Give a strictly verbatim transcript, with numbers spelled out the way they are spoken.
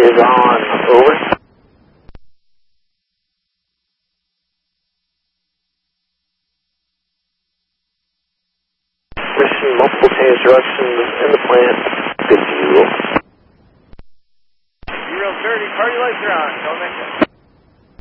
is on. Over. Mission multiple change directions in the plant. Good fuel. Real dirty. Party lights are on. Don't make it.